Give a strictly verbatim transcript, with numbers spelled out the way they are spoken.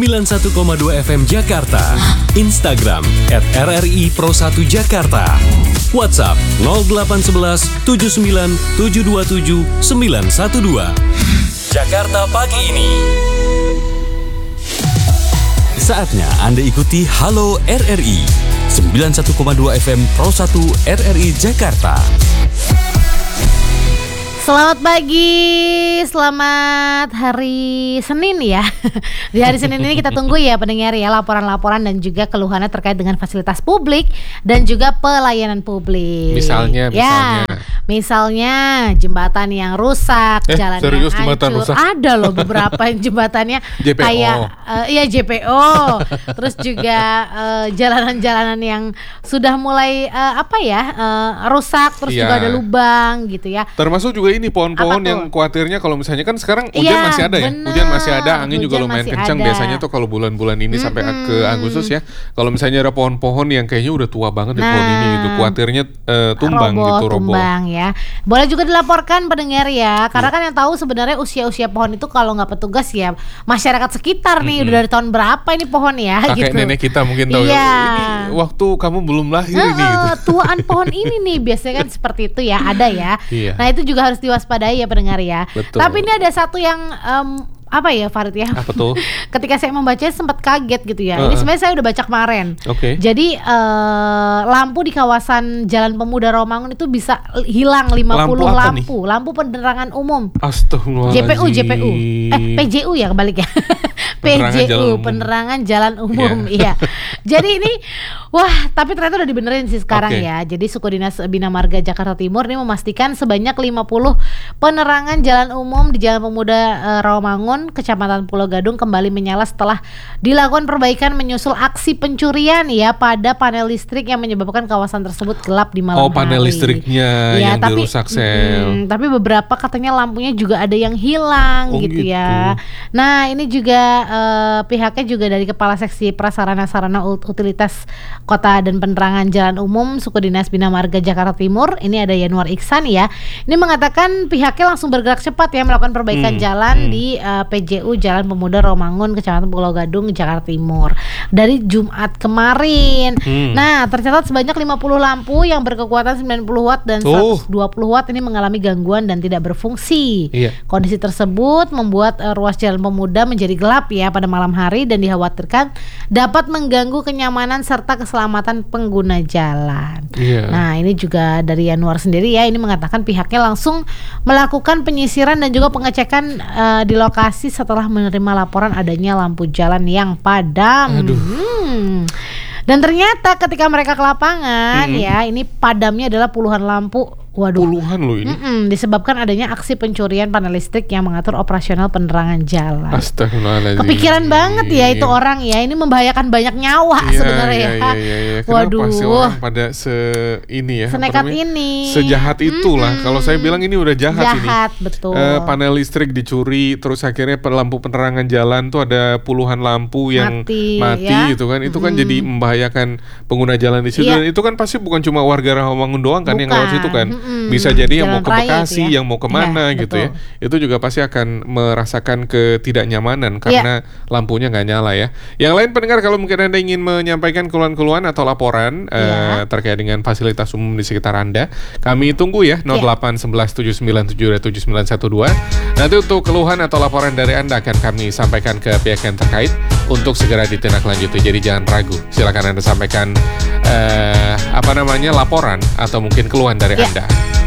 sembilan puluh satu koma dua F M Jakarta. Instagram at R R I Pro satu Jakarta. WhatsApp nol delapan satu satu tujuh sembilan tujuh dua tujuh sembilan satu dua. Jakarta pagi ini. Saatnya Anda ikuti Halo R R I sembilan puluh satu koma dua F M Pro satu R R I Jakarta. Selamat pagi, selamat hari Senin ya. Di hari Senin ini kita tunggu ya pendengar ya laporan-laporan dan juga keluhannya terkait dengan fasilitas publik dan juga pelayanan publik. Misalnya, misalnya. Ya, misalnya jembatan yang rusak, eh, jalan serius, yang jembatan hancur. rusak? Ada loh beberapa yang jembatannya J P O. kayak uh, iya J P O. Terus juga uh, jalanan-jalanan yang sudah mulai uh, apa ya uh, rusak, terus Iya. juga ada lubang gitu ya. Termasuk juga ini pohon-pohon yang khawatirnya kalau misalnya kan sekarang hujan ya, masih ada ya, bener. hujan masih ada, angin Hujan juga lumayan kencang ada. biasanya tuh kalau bulan-bulan ini mm-hmm. sampai ke Agustus ya. Kalau misalnya ada pohon-pohon yang kayaknya udah tua banget nah, ya pohon ini itu khawatirnya uh, tumbang roboh, gitu roboh. Tumbang ya. Boleh juga dilaporkan pendengar ya, karena ya. kan yang tahu sebenarnya usia-usia pohon itu kalau nggak petugas ya masyarakat sekitar nih mm-hmm. udah dari tahun berapa ini pohon ya. Kakek gitu. nenek kita mungkin tahu iya. ya. Ini waktu kamu belum lahir nah, ini gitu. Tuaan pohon ini nih biasanya kan seperti itu ya, ada ya. Iya. Nah itu juga harus diwaspadai ya pendengar ya. Betul. Tapi ini ada satu yang um, apa ya Farid ya? Apa tuh? Ketika saya membacanya sempat kaget gitu ya. Uh-uh. Ini sebenarnya saya udah baca kemarin. Oke. Okay. Jadi uh, lampu di kawasan Jalan Pemuda Romangun itu bisa hilang lima puluh lampu, lampu, lampu penerangan umum. Astagfirullahaladzim. J P U, J P U. Eh, P J U ya kebalik ya. P J U, penerangan jalan umum. Iya. Jadi ini wah, tapi ternyata udah dibenerin sih sekarang okay. ya. Jadi Suku Dinas Bina Marga Jakarta Timur ini memastikan sebanyak lima puluh penerangan jalan umum di Jalan Pemuda uh, Romangun, Kecamatan Pulau Gadung kembali menyala setelah dilakukan perbaikan menyusul aksi pencurian ya pada panel listrik yang menyebabkan kawasan tersebut gelap di malam hari. Oh, panel hari. listriknya ya, yang tapi, dirusak sel. Hmm, tapi beberapa katanya lampunya juga ada yang hilang oh, gitu, gitu ya. Nah, ini juga uh, pihaknya juga dari Kepala Seksi Prasarana-Sarana Utilitas Kota dan Penerangan Jalan Umum Suku Dinas Bina Marga Jakarta Timur, ini ada Yanuar Iksan ya. Ini mengatakan pihaknya langsung bergerak cepat ya melakukan perbaikan hmm, jalan hmm. di uh, P J U Jalan Pemuda Romangun, Kecamatan Pulau Gadung, Jakarta Timur dari Jumat kemarin. Hmm. Nah, tercatat sebanyak lima puluh lampu yang berkekuatan sembilan puluh watt dan seratus dua puluh watt ini mengalami gangguan dan tidak berfungsi. Iya. Kondisi tersebut membuat uh, ruas Jalan Pemuda menjadi gelap ya pada malam hari dan dikhawatirkan dapat mengganggu kenyamanan serta keselamatan pengguna jalan. Iya. Nah, ini juga dari Yanuar sendiri ya, ini mengatakan pihaknya langsung melakukan penyisiran dan juga pengecekan uh, di lokasi setelah menerima laporan adanya lampu jalan yang padam. Aduh. Hmm. Dan ternyata ketika mereka ke lapangan hmm. ya, ini padamnya adalah puluhan lampu. Waduh. Puluhan loh ini. Mm-mm, disebabkan adanya aksi pencurian panel listrik yang mengatur operasional penerangan jalan. Astagfirullahaladzim. Kepikiran banget ya itu orang ya, ini membahayakan banyak nyawa iya, sebenarnya iya, ya. Iya, iya, iya. Waduh. Kenapa sih orang pada se ini ya? Senekat ini. Sejahat itulah. Mm-hmm. Kalau saya bilang ini udah jahat, jahat ini. Jahat, betul. Uh, panel listrik dicuri, terus akhirnya lampu penerangan jalan tuh ada puluhan lampu yang mati, mati ya? gitu kan. Itu mm-hmm. kan jadi membahayakan pengguna jalan di situ. Iya. Dan itu kan pasti bukan cuma warga Rawamangun doang kan bukan. yang lewat situ kan. Mm-hmm. Bisa jadi yang Jalan mau ke Bekasi, ya? yang mau kemana ya, gitu betul. ya, itu juga pasti akan merasakan ketidaknyamanan karena ya. lampunya nggak nyala ya. Yang lain pendengar, kalau mungkin Anda ingin menyampaikan keluhan-keluhan atau laporan ya. uh, terkait dengan fasilitas umum di sekitar Anda, kami tunggu ya nol delapan satu satu tujuh sembilan tujuh tujuh sembilan satu dua. Nanti untuk keluhan atau laporan dari Anda akan kami sampaikan ke pihak yang terkait untuk segera ditindaklanjuti. Jadi jangan ragu, silakan Anda sampaikan uh, apa namanya laporan atau mungkin keluhan dari ya. Anda.